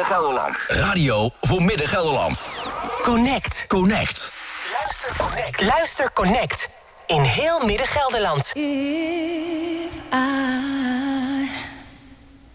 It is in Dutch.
Midden-Gelderland. Radio voor Midden-Gelderland. Connect. Connect. Luister Connect. In heel Midden-Gelderland. If I